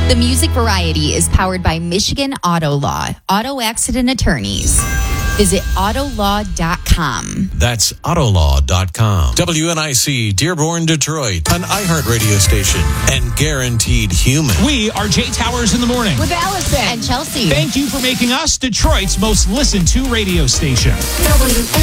The Music Variety is powered by Michigan Auto Law, auto accident attorneys. Visit autolaw.com. That's autolaw.com. WNIC, Dearborn, Detroit, an iHeartRadio station and guaranteed human. We are Jay Towers in the morning with Allison and Chelsea. Thank you for making us Detroit's most listened to radio station.